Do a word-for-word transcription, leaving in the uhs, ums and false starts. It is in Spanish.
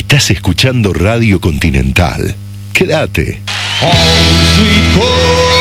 Estás escuchando Radio Continental. Quédate. Home sweet home.